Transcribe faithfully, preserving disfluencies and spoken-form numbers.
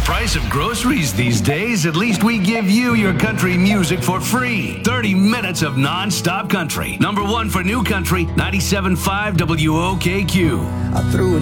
price of groceries these days, at least we give you your country music for free. thirty minutes of non-stop country. Number one for new country, ninety-seven point five W O K Q. I threw